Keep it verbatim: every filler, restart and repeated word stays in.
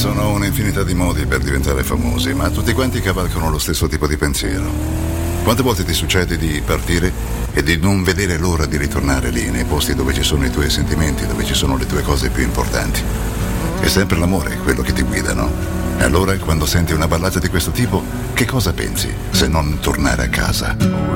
sono un'infinità di modi per diventare famosi, ma tutti quanti cavalcano lo stesso tipo di pensiero. Quante volte ti succede di partire e di non vedere l'ora di ritornare lì, nei posti dove ci sono i tuoi sentimenti, dove ci sono le tue cose più importanti? È sempre l'amore quello che ti guida, no? E allora, quando senti una ballata di questo tipo, che cosa pensi se non tornare a casa?